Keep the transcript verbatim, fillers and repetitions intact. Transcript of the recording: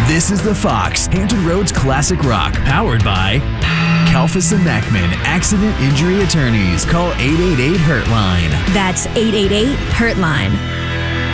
This is The Fox, Hampton Roads Classic Rock, powered by Kalfas and Mackman, Accident Injury Attorneys. Call eight eight eight, hurt line. That's eight eight eight, hurt line.